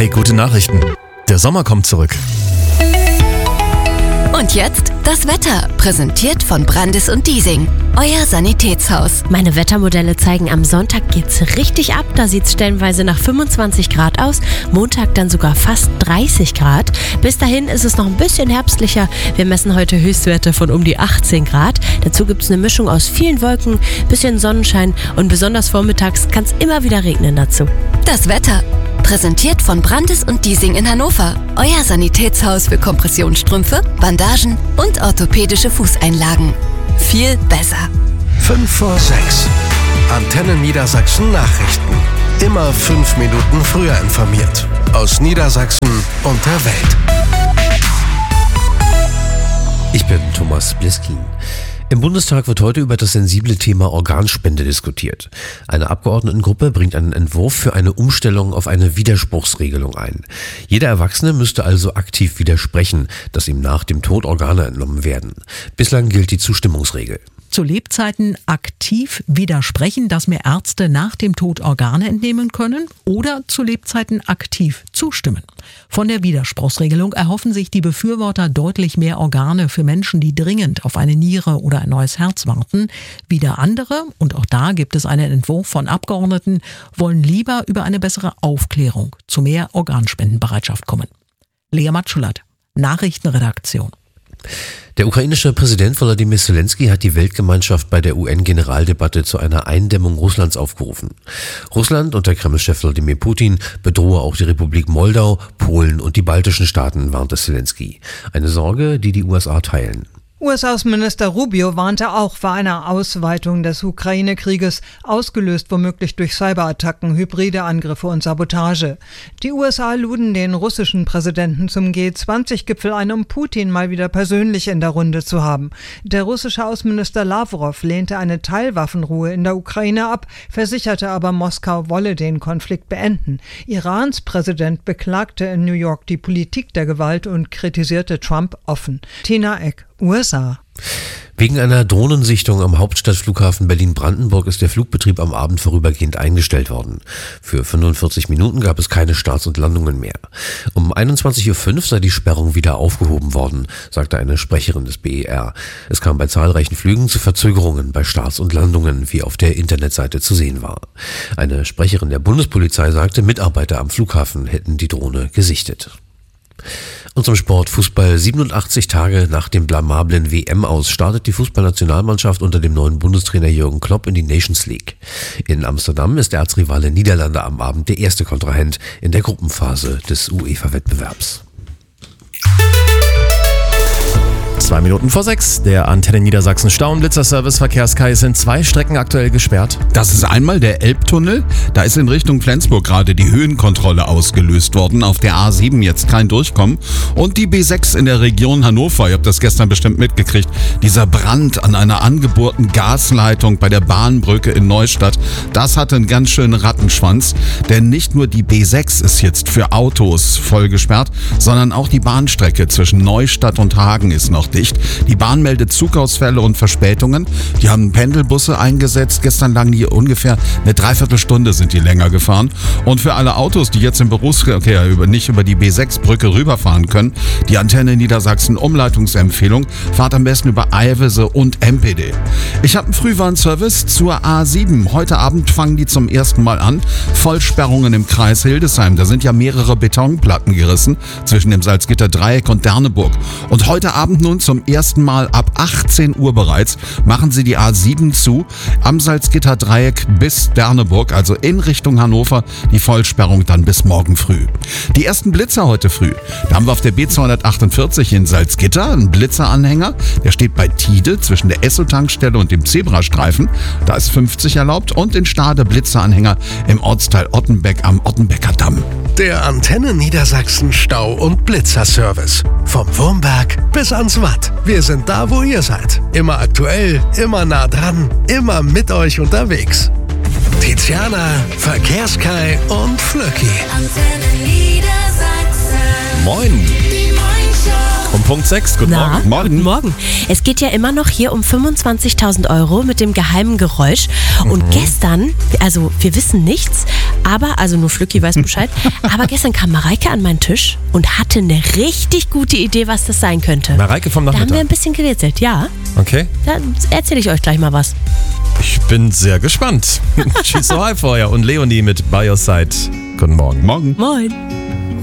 Hey, gute Nachrichten. Der Sommer kommt zurück. Und jetzt das Wetter, präsentiert von Brandis und Diesing, euer Sanitätshaus. Meine Wettermodelle zeigen, am Sonntag geht's richtig ab. Da sieht's stellenweise nach 25 Grad aus. Montag dann sogar fast 30 Grad. Bis dahin ist es noch ein bisschen herbstlicher. Wir messen heute Höchstwerte von um die 18 Grad. Dazu gibt's eine Mischung aus vielen Wolken, bisschen Sonnenschein und besonders vormittags kann's immer wieder regnen dazu. Das Wetter, präsentiert von Brandis und Diesing in Hannover, euer Sanitätshaus für Kompressionsstrümpfe, Bandagen und orthopädische Fußeinlagen. Viel besser. 5 vor 6. Antenne Niedersachsen Nachrichten. Immer 5 Minuten früher informiert. Aus Niedersachsen und der Welt. Ich bin Thomas Bliskin. Im Bundestag wird heute über das sensible Thema Organspende diskutiert. Eine Abgeordnetengruppe bringt einen Entwurf für eine Umstellung auf eine Widerspruchsregelung ein. Jeder Erwachsene müsste also aktiv widersprechen, dass ihm nach dem Tod Organe entnommen werden. Bislang gilt die Zustimmungsregel. Zu Lebzeiten aktiv widersprechen, dass mir Ärzte nach dem Tod Organe entnehmen können, oder zu Lebzeiten aktiv zustimmen. Von der Widerspruchsregelung erhoffen sich die Befürworter deutlich mehr Organe für Menschen, die dringend auf eine Niere oder ein neues Herz warten. Wieder andere, und auch da gibt es einen Entwurf von Abgeordneten, wollen lieber über eine bessere Aufklärung zu mehr Organspendenbereitschaft kommen. Lea Matschulat, Nachrichtenredaktion. Der ukrainische Präsident Volodymyr Zelensky hat die Weltgemeinschaft bei der UN-Generaldebatte zu einer Eindämmung Russlands aufgerufen. Russland und der Kreml-Chef Wladimir Putin bedrohe auch die Republik Moldau, Polen und die baltischen Staaten, warnte Zelensky. Eine Sorge, die die USA teilen. US-Außenminister Rubio warnte auch vor einer Ausweitung des Ukraine-Krieges, ausgelöst womöglich durch Cyberattacken, hybride Angriffe und Sabotage. Die USA luden den russischen Präsidenten zum G20-Gipfel ein, um Putin mal wieder persönlich in der Runde zu haben. Der russische Außenminister Lavrov lehnte eine Teilwaffenruhe in der Ukraine ab, versicherte aber, Moskau wolle den Konflikt beenden. Irans Präsident beklagte in New York die Politik der Gewalt und kritisierte Trump offen. Tina Eck, USA. Wegen einer Drohnensichtung am Hauptstadtflughafen Berlin-Brandenburg ist der Flugbetrieb am Abend vorübergehend eingestellt worden. Für 45 Minuten gab es keine Starts und Landungen mehr. Um 21.05 Uhr sei die Sperrung wieder aufgehoben worden, sagte eine Sprecherin des BER. Es kam bei zahlreichen Flügen zu Verzögerungen bei Starts und Landungen, wie auf der Internetseite zu sehen war. Eine Sprecherin der Bundespolizei sagte, Mitarbeiter am Flughafen hätten die Drohne gesichtet. Und zum Sport: Fußball. 87 Tage nach dem blamablen WM-Aus startet die Fußballnationalmannschaft unter dem neuen Bundestrainer Jürgen Klopp in die Nations League. In Amsterdam ist der Erzrivale Niederlande am Abend der erste Kontrahent in der Gruppenphase des UEFA-Wettbewerbs. 2 Minuten vor 6. Der Antenne Niedersachsen Stau- und Blitzerservice Verkehrskai sind 2 Strecken aktuell gesperrt. Das ist einmal der Elbtunnel. Da ist in Richtung Flensburg gerade die Höhenkontrolle ausgelöst worden. Auf der A7 jetzt kein Durchkommen. Und die B6 in der Region Hannover. Ihr habt das gestern bestimmt mitgekriegt. Dieser Brand an einer angebohrten Gasleitung bei der Bahnbrücke in Neustadt. Das hatte einen ganz schönen Rattenschwanz. Denn nicht nur die B6 ist jetzt für Autos voll gesperrt, sondern auch die Bahnstrecke zwischen Neustadt und Hagen ist noch dicht. Die Bahn meldet Zugausfälle und Verspätungen. Die haben Pendelbusse eingesetzt. Gestern lagen die ungefähr eine Dreiviertelstunde sind die länger gefahren. Und für alle Autos, die jetzt im Berufsverkehr nicht über die B6-Brücke rüberfahren können, die Antenne Niedersachsen Umleitungsempfehlung: fahrt am besten über Eilwese und MPD. Ich habe einen Frühwarnservice zur A7. Heute Abend fangen die zum ersten Mal an. Vollsperrungen im Kreis Hildesheim. Da sind ja mehrere Betonplatten gerissen zwischen dem Salzgitter-Dreieck und Derneburg. Und heute Abend nun zum ersten Mal ab 18 Uhr bereits machen sie die A7 zu, am Salzgitter-Dreieck bis Derneburg, also in Richtung Hannover, die Vollsperrung dann bis morgen früh. Die ersten Blitzer heute früh. Da haben wir auf der B248 in Salzgitter einen Blitzeranhänger, der steht bei Tide zwischen der Esso-Tankstelle und dem Zebrastreifen, da ist 50 erlaubt, und in Stade Blitzeranhänger im Ortsteil Ottenbeck am Ottenbecker Damm. Der Antenne Niedersachsen Stau- und Blitzerservice. Vom Wurmberg bis ans Watt. Wir sind da, wo ihr seid. Immer aktuell, immer nah dran, immer mit euch unterwegs. Tiziana, Verkehrskai und Flöcki. Antenne Niedersachsen. Moin! Die Moin Show. Um Punkt 6. Guten Morgen. Guten Morgen. Es geht ja immer noch hier um 25.000 Euro mit dem geheimen Geräusch. Und gestern, also wir wissen nichts, aber, also nur Flücki weiß Bescheid, aber gestern kam Mareike an meinen Tisch und hatte eine richtig gute Idee, was das sein könnte. Mareike vom Da haben wir Nachmittag. ein bisschen gerätselt, ja. Okay. Da erzähle ich euch gleich mal was. Ich bin sehr gespannt. She's so high vorher und Leonie mit By Your Side. Guten Morgen. Morgen. Moin.